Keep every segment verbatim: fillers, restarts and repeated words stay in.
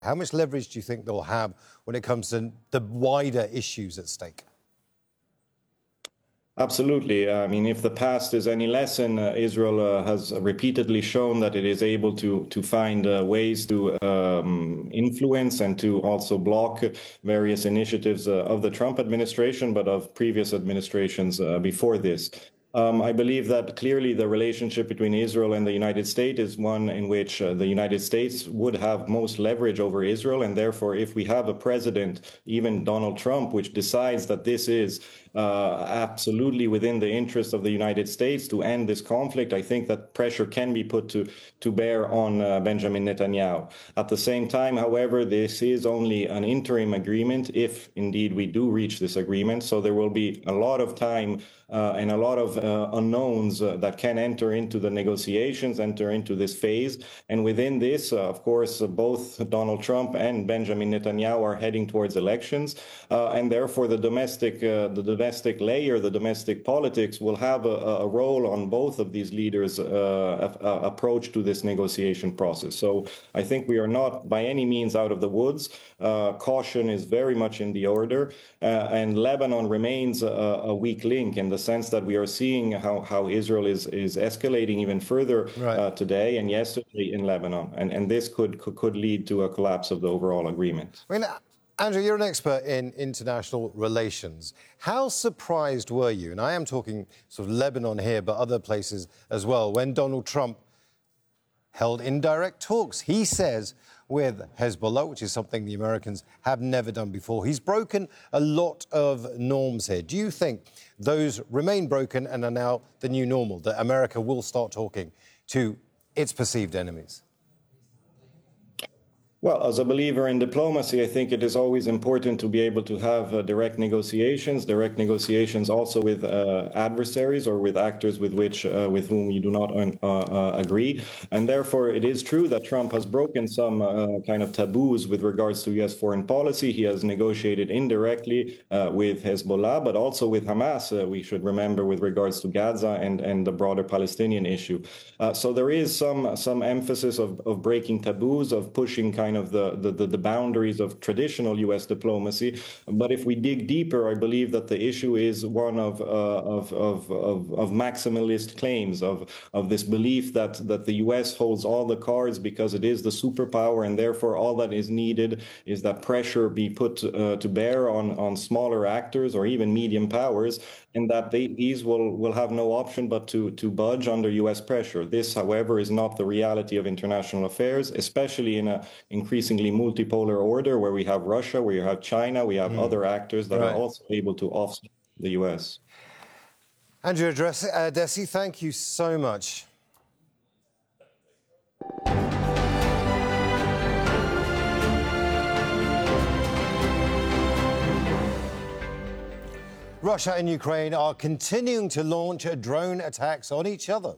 How much leverage do you think they'll have when it comes to the wider issues at stake? Absolutely. I mean, if the past is any lesson, uh, Israel uh, has repeatedly shown that it is able to to find uh, ways to um, influence and to also block various initiatives uh, of the Trump administration, but of previous administrations uh, before this. Um, I believe that clearly the relationship between Israel and the United States is one in which uh, the United States would have most leverage over Israel. And therefore, if we have a president, even Donald Trump, which decides that this is uh, absolutely within the interest of the United States to end this conflict, I think that pressure can be put to, to bear on uh, Benjamin Netanyahu. At the same time, however, this is only an interim agreement if indeed we do reach this agreement. So there will be a lot of time uh, and a lot of uh, unknowns uh, that can enter into the negotiations, enter into this phase. And within this, uh, of course, uh, both Donald Trump and Benjamin Netanyahu are heading towards elections. Uh, and therefore, the domestic, uh, the domestic layer, the domestic politics will have a, a role on both of these leaders' uh, a, a approach to this negotiation process. So I think we are not by any means out of the woods. Uh, caution is very much in the order. Uh, and Lebanon remains a, a weak link in the sense that we are seeing how, how Israel is, is escalating even further right. uh, today and yesterday in Lebanon. And, and this could, could, could lead to a collapse of the overall agreement. I mean, Andrew, you're an expert in international relations. How surprised were you, and I am talking sort of Lebanon here, but other places as well, when Donald Trump held indirect talks, he says, with Hezbollah, which is something the Americans have never done before. He's broken a lot of norms here. Do you think those remain broken and are now the new normal, that America will start talking to its perceived enemies? Well, as a believer in diplomacy, I think it is always important to be able to have uh, direct negotiations, direct negotiations also with uh, adversaries or with actors with which, uh, with whom you do not uh, uh, agree. And therefore, it is true that Trump has broken some uh, kind of taboos with regards to U S foreign policy. He has negotiated indirectly uh, with Hezbollah, but also with Hamas, uh, we should remember, with regards to Gaza and, and the broader Palestinian issue. Uh, so there is some, some emphasis of, of breaking taboos, of pushing kind of the, the, the boundaries of traditional U S diplomacy. But if we dig deeper, I believe that the issue is one of, uh, of, of, of, of maximalist claims, of, of this belief that, that the U S holds all the cards because it is the superpower, and therefore all that is needed is that pressure be put uh, to bear on, on smaller actors or even medium powers, and that they, these will, will have no option but to, to budge under U S pressure. This, however, is not the reality of international affairs, especially in an increasingly multipolar order where we have Russia, where you have China, we have mm. other actors that right. are also able to offset the U S. Andrew Addesi, thank you so much. Russia and Ukraine are continuing to launch drone attacks on each other.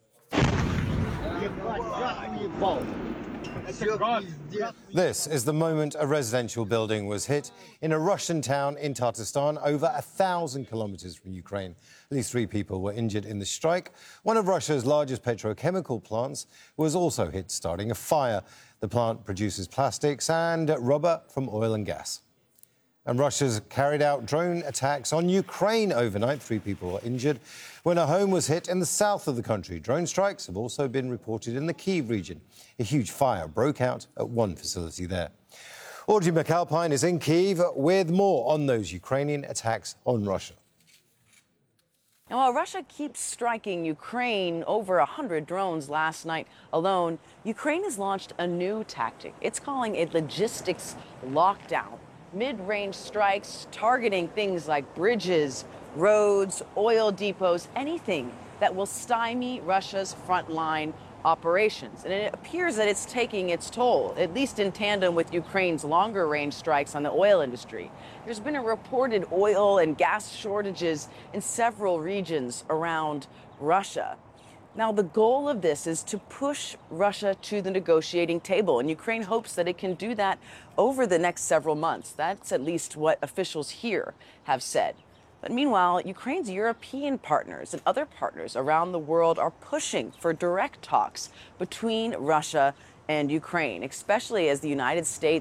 This is the moment a residential building was hit in a Russian town in Tatarstan, over a thousand kilometers from Ukraine. At least three people were injured in the strike. One of Russia's largest petrochemical plants was also hit, starting a fire. The plant produces plastics and rubber from oil and gas. And Russia's carried out drone attacks on Ukraine overnight. Three people were injured when a home was hit in the south of the country. Drone strikes have also been reported in the Kyiv region. A huge fire broke out at one facility there. Audrey McAlpine is in Kyiv with more on those Ukrainian attacks on Russia. And while Russia keeps striking Ukraine, over one hundred drones last night alone, Ukraine has launched a new tactic. It's calling a logistics lockdown. Mid-range strikes targeting things like bridges, roads, oil depots, anything that will stymie Russia's frontline operations. And it appears that it's taking its toll, at least in tandem with Ukraine's longer-range strikes on the oil industry. There's been a reported oil and gas shortages in several regions around Russia. Now, the goal of this is to push Russia to the negotiating table, and Ukraine hopes that it can do that over the next several months. That's at least what officials here have said. But meanwhile, Ukraine's European partners and other partners around the world are pushing for direct talks between Russia and Ukraine, especially as the United States